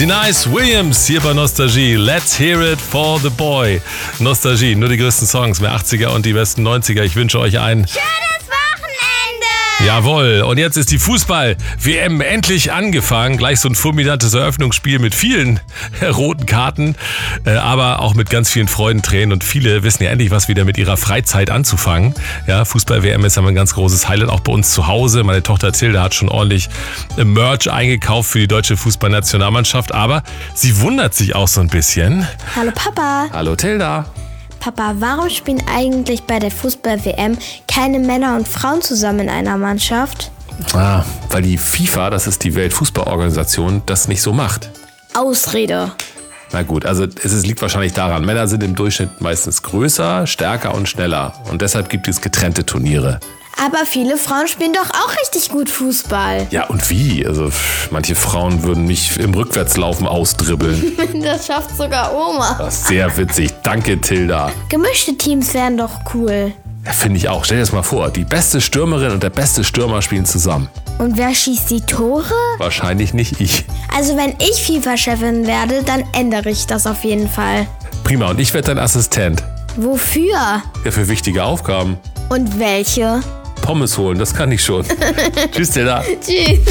Denise Williams hier bei Nostalgie. Let's hear it for the boy. Nostalgie, nur die größten Songs, mehr 80er und die besten 90er. Ich wünsche euch einen schönes Wochenende! Jawohl, und jetzt ist die Fußball-WM endlich angefangen. Gleich so ein fulminantes Eröffnungsspiel mit vielen roten Karten, aber auch mit ganz vielen Freudentränen. Und viele wissen ja endlich, was wieder mit ihrer Freizeit anzufangen. Ja, Fußball-WM ist aber ein ganz großes Highlight, auch bei uns zu Hause. Meine Tochter Tilda hat schon ordentlich Merch eingekauft für die deutsche Fußballnationalmannschaft. Aber sie wundert sich auch so ein bisschen. Hallo Papa. Hallo Tilda. Papa, warum spielen eigentlich bei der Fußball-WM keine Männer und Frauen zusammen in einer Mannschaft? Weil die FIFA, das ist die Weltfußballorganisation, das nicht so macht. Ausrede. Na gut, also es liegt wahrscheinlich daran, Männer sind im Durchschnitt meistens größer, stärker und schneller. Und deshalb gibt es getrennte Turniere. Aber viele Frauen spielen doch auch richtig gut Fußball. Ja, und wie? Also manche Frauen würden mich im Rückwärtslaufen ausdribbeln. Das schafft sogar Oma. Das ist sehr witzig. Danke, Tilda. Gemischte Teams wären doch cool. Ja, finde ich auch. Stell dir das mal vor, die beste Stürmerin und der beste Stürmer spielen zusammen. Und wer schießt die Tore? Wahrscheinlich nicht ich. Also wenn ich FIFA-Chefin werde, dann ändere ich das auf jeden Fall. Prima, und ich werde dein Assistent. Wofür? Ja, für wichtige Aufgaben. Und welche? Pommes holen, das kann ich schon. Tschüss, Tilda. Tschüss.